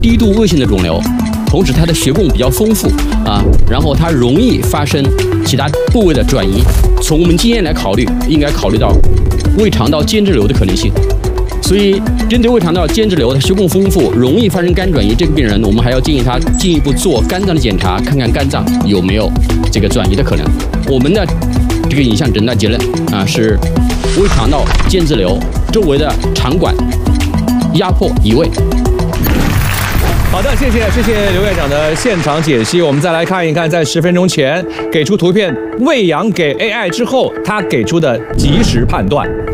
低度恶性的肿瘤，同时它的血供比较丰富啊，然后它容易发生其他部位的转移。从我们经验来考虑，应该考虑到胃肠道间质瘤的可能性。所以，针对胃肠道间质瘤，它血供丰富，容易发生肝转移，这个病人我们还要建议他进一步做肝脏的检查，看看肝脏有没有这个转移的可能。我们的这个影像诊断结论啊是胃肠道间质瘤周围的肠管压迫移位。 好的，谢谢刘院长的现场解析。我们再来看一看，在10分钟前给出图片喂养给 AI 之后，他给出的及时判断。